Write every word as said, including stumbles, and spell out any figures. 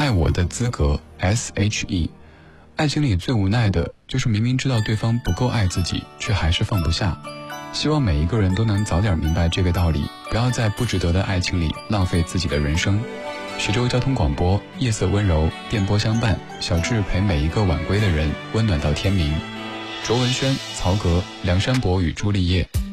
爱我的资格 S H E。 爱情里最无奈的就是明明知道对方不够爱自己，却还是放不下。希望每一个人都能早点明白这个道理，不要在不值得的爱情里浪费自己的人生。徐州交通广播，夜色温柔，电波相伴，小智陪每一个晚归的人温暖到天明。卓文萱、曹格、梁山伯与朱丽叶，